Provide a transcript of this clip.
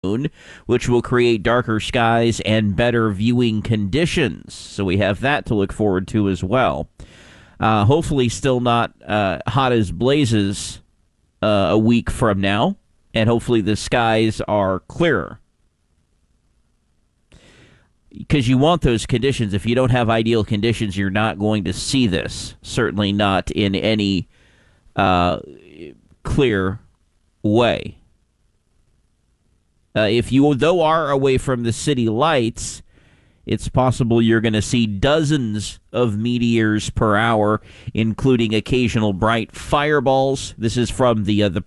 moon, which will create darker skies and better viewing conditions. So we have that to look forward to as well. Hopefully still not hot as blazes a week from now, and hopefully the skies are clearer. Because you want those conditions. If you don't have ideal conditions, you're not going to see this. Certainly not in any clear way. If you, though, are away from the city lights, it's possible you're going to see dozens of meteors per hour, including occasional bright fireballs. This is from the